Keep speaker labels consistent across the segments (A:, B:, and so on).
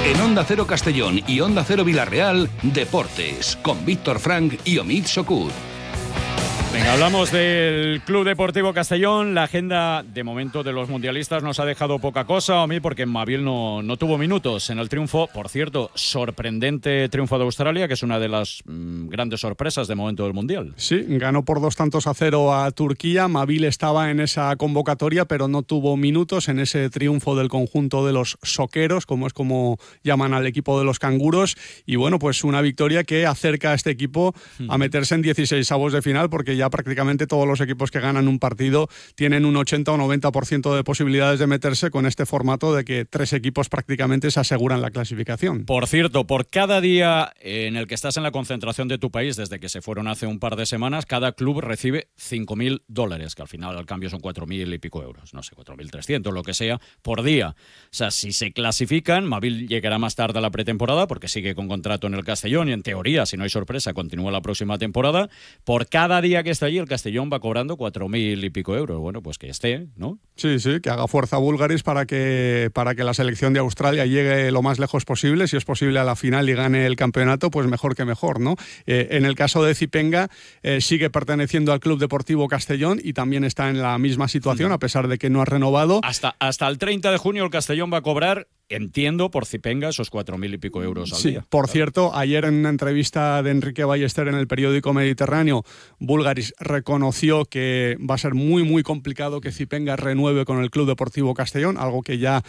A: En Onda Cero Castellón y Onda Cero Villarreal, Deportes, con Víctor Frank y Omid Sokut.
B: Venga, hablamos del Club Deportivo Castellón. La agenda, de momento, de los mundialistas nos ha dejado poca cosa, Omid, porque Mavil no tuvo minutos en el triunfo. Por cierto, sorprendente triunfo de Australia, que es una de las grandes sorpresas de momento del Mundial.
C: Sí, ganó por 2-0 a Turquía. Mavil estaba en esa convocatoria, pero no tuvo minutos en ese triunfo del conjunto de los soqueros, como llaman al equipo de los canguros. Y bueno, pues una victoria que acerca a este equipo a meterse en 16avos de final, porque ya prácticamente todos los equipos que ganan un partido tienen un 80 o 90% de posibilidades de meterse, con este formato de que 3 equipos prácticamente se aseguran la clasificación.
B: Por cierto, por cada día en el que estás en la concentración de tu país, desde que se fueron hace un par de semanas, cada club recibe $5.000, que al final al cambio son 4.000 y pico euros, no sé, 4.300, lo que sea, por día. O sea, si se clasifican, Mavil llegará más tarde a la pretemporada, porque sigue con contrato en el Castellón y en teoría, si no hay sorpresa, continúa la próxima temporada. Por cada día que está allí, el Castellón va cobrando 4.000 y pico euros. Bueno, pues que esté, ¿no?
C: Sí, que haga fuerza Bulgaris para que la selección de Australia llegue lo más lejos posible, si es posible a la final y gane el campeonato, pues mejor que mejor, ¿no? En el caso de Zipenga, sigue perteneciendo al Club Deportivo Castellón y también está en la misma situación, a pesar de que no ha renovado.
B: Hasta el 30 de junio el Castellón va a cobrar, entiendo, por Zipenga esos 4.000 y pico euros al día.
C: Por cierto, ayer en una entrevista de Enrique Ballester en el periódico Mediterráneo, Bulgaris reconoció que va a ser muy, muy complicado que Zipenga renueve con el Club Deportivo Castellón, algo que ya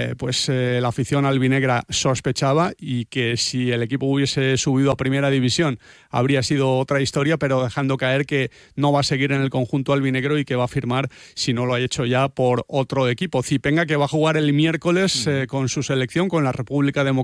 C: la afición albinegra sospechaba, y que si el equipo hubiese subido a Primera División habría sido otra historia, pero dejando caer que no va a seguir en el conjunto albinegro y que va a firmar, si no lo ha hecho ya, por otro equipo. Zipenga, que va a jugar el miércoles con su selección, con la República Democrática